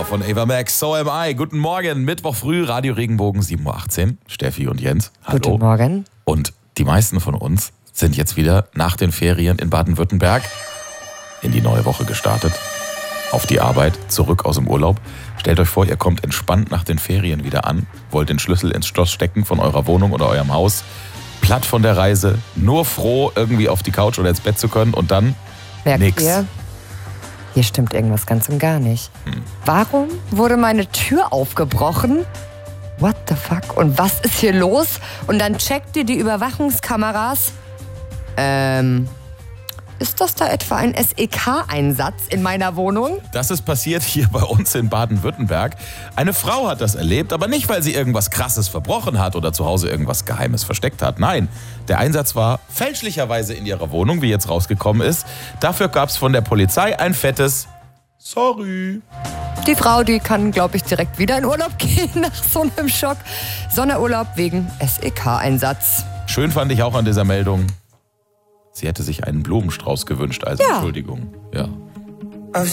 von Ava Max, So Am I. Guten Morgen, Mittwoch früh, Radio Regenbogen, 7.18 Uhr. Steffi und Jens, hallo. Guten Morgen. Und die meisten von uns sind jetzt wieder nach den Ferien in Baden-Württemberg in die neue Woche gestartet. Auf die Arbeit, zurück aus dem Urlaub. Stellt euch vor, ihr kommt entspannt nach den Ferien wieder an, wollt den Schlüssel ins Schloss stecken von eurer Wohnung oder eurem Haus, platt von der Reise, nur froh, irgendwie auf die Couch oder ins Bett zu können und dann nix. Hier stimmt irgendwas ganz und gar nicht. Warum wurde meine Tür aufgebrochen? What the fuck? Und was ist hier los? Und dann checkt ihr die Überwachungskameras. Ist das da etwa ein SEK-Einsatz in meiner Wohnung? Das ist passiert hier bei uns in Baden-Württemberg. Eine Frau hat das erlebt, aber nicht, weil sie irgendwas Krasses verbrochen hat oder zu Hause irgendwas Geheimes versteckt hat. Nein, der Einsatz war fälschlicherweise in ihrer Wohnung, wie jetzt rausgekommen ist. Dafür gab es von der Polizei ein fettes Sorry. Die Frau, die kann, glaube ich, direkt wieder in Urlaub gehen nach so einem Schock. Sonderurlaub wegen SEK-Einsatz. Schön fand ich auch an dieser Meldung, sie hätte sich einen Blumenstrauß gewünscht als Entschuldigung. Ja.